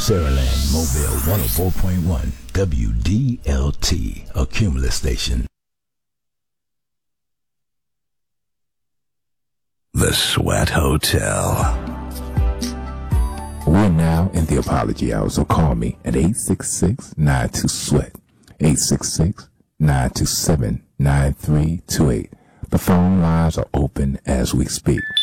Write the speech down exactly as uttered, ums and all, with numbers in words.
Saraland Mobile one oh four point one W D L T, a Cumulus station. The Sweat Hotel. We're now in the apology hour, so call me at eight six six, nine two, SWEAT, eight six six, nine two seven, nine three two eight. The phone lines are open as we speak.